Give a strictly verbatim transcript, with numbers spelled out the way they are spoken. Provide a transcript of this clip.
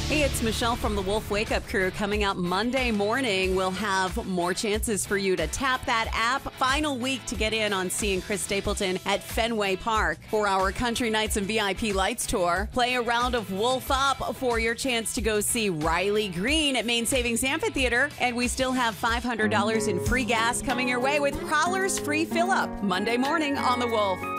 Hey, it's Michelle from the Wolf Wake Up Crew. Coming up Monday morning, we'll have more chances for you to tap that app. Final week to get in on seeing Chris Stapleton at Fenway Park for our Country Nights and V I P Lights tour. Play a round of Wolf Up for your chance to go see Riley Green at Main Savings Amphitheater. And we still have five hundred dollars in free gas coming your way with Prowler's free fill-up Monday morning on The Wolf.